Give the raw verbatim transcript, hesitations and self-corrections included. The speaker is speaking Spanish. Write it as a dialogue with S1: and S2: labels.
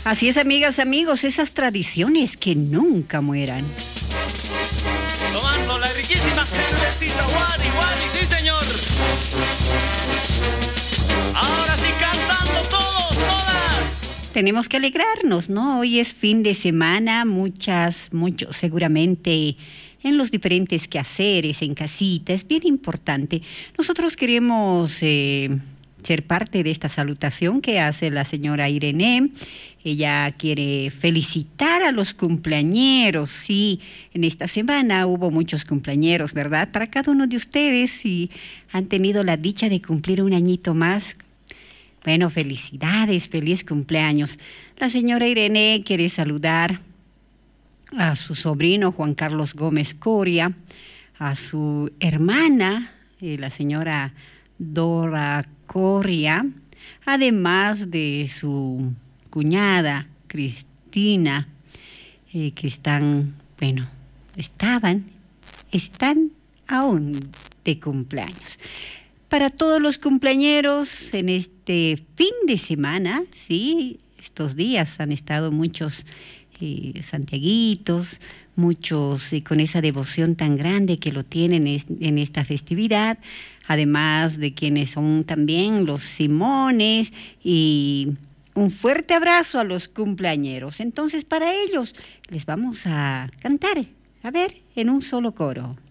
S1: Así es, amigas, amigos, esas tradiciones que nunca mueran.
S2: Tomando la riquísima cervecita, Wadi, Wadi, sí señor. Ahora sí, cantando todos, todas.
S1: Tenemos que alegrarnos, ¿no? Hoy es fin de semana, muchas, muchos, seguramente en los diferentes quehaceres, en casita, es bien importante. Nosotros queremos eh, ser parte de esta salutación que hace la señora Irene. Ella quiere felicitar a los cumpleañeros. Sí, en esta semana hubo muchos cumpleañeros, ¿verdad? Para cada uno de ustedes, y han tenido la dicha de cumplir un añito más. Bueno, felicidades, feliz cumpleaños. La señora Irene quiere saludar a su sobrino Juan Carlos Gómez Coria, a su hermana, eh, la señora Dora Coria, además de su cuñada Cristina, eh, que están, bueno, estaban, están aún de cumpleaños. Para todos los cumpleañeros en este fin de semana, sí, estos días han estado muchos eh, santiaguitos, muchos eh, con esa devoción tan grande que lo tienen es, en esta festividad, además de quienes son también los Simones, y un fuerte abrazo a los cumpleañeros. Entonces, para ellos les vamos a cantar, a ver, en un solo coro.